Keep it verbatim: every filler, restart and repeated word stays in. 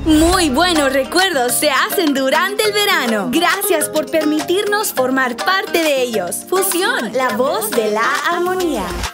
Muy buenos recuerdos se hacen durante el verano. Gracias por permitirnos formar parte de ellos. Fusión, la voz de la armonía.